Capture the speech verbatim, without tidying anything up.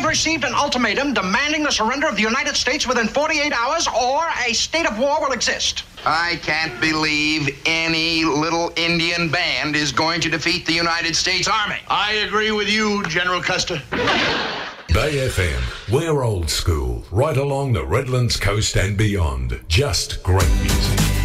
received an ultimatum demanding the surrender of the United States within forty-eight hours, or a state of war will exist. I can't believe any little Indian band is going to defeat the United States Army. I agree with you, General Custer. Bay F M, we're old school, right along the Redlands coast and beyond. Just great music.